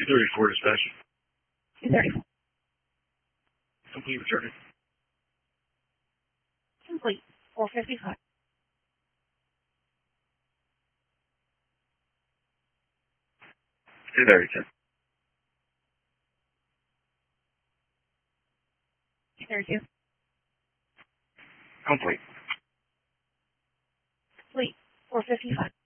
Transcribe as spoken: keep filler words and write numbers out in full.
thirty-four dispatch. two thirty-four. Complete return. Complete. four fifty-five. two thirty-two. two thirty-two. Complete. Complete. four fifty-five.